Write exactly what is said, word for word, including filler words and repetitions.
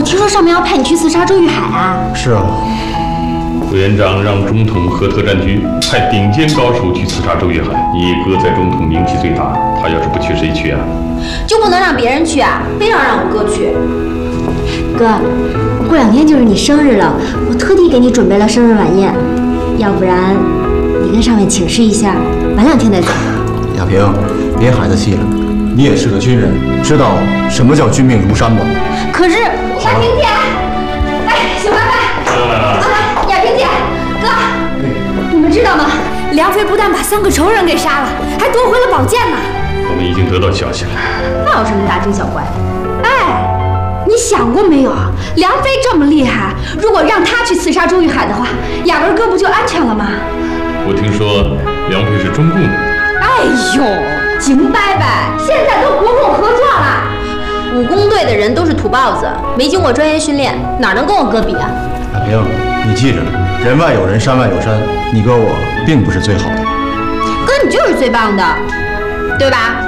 听说上面要派你去刺杀周玉海啊？ 是啊。 委员长让中统和特战局派顶尖高手去刺杀周玉海。你哥在中统名气最大，他要是不去，谁去啊？ 就不能让别人去啊？非要让我哥去？哥，过两天就是你生日了，我特地给你准备了生日晚宴，要不然你跟上面请示一下，晚两天再走。 亚萍，别孩子气了，你也是个军人，知道什么叫军命如山吗？ 可是亚萍姐，哎，小白白，啊，亚萍姐，哥，你们知道吗？梁飞不但把三个仇人给杀了，还夺回了宝剑呢。 我们已经得到消息了。 那有什么大惊小怪？哎，你想过没有啊？梁飞这么厉害，如果让他去刺杀周玉海的话，雅文哥不就安全了吗？ 我听说梁飞是中共的。 哎呦，景伯伯，现在都国共合作了。武工队的人都是土包子，没经过专业训练，哪能跟我哥比啊？ 亚萍，你记着，人外有人，山外有山，你哥我并不是最好的。 哥，你就是最棒的，对吧？